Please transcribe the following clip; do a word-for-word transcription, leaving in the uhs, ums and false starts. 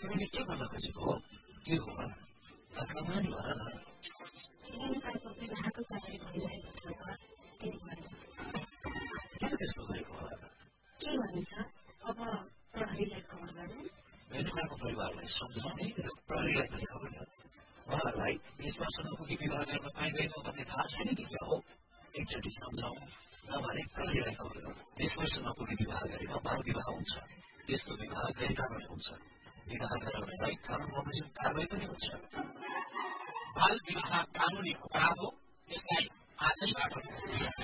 तिमीले के भन्न खोजेको हो? के हो भन, नमानी भन न। नेपालको विवाहको तयारी भइरहेको छ सर, त्यही भएर। किन त्यस्तो गरेको होला त? के भन्नु सर, अब प्रहरीलाई खबर गर्नु। मेनुकाको परिवारलाई सम्झाउने र प्रहरीलाई पनि खबर गर्नु। उहाँहरूलाई बीस वर्ष नपुगी विवाह गर्न पाइँदैन भन्ने थाहा छैन कि क्या हो? एकचोटि सम्झाउ, नभने प्रहरीलाई खबर गर्नु। बीस वर्ष नपुगी विवाह गरेमा बाल विवाह हुन्छ। त्यस्तो विवाह गैर कानुनी हुन्छ। विवाह गराउनेलाई कानुन बमोजिम कारवाही पनि हुन्छ। बाल विवाह कानुनी अपराध हो, यसलाई आजैबाट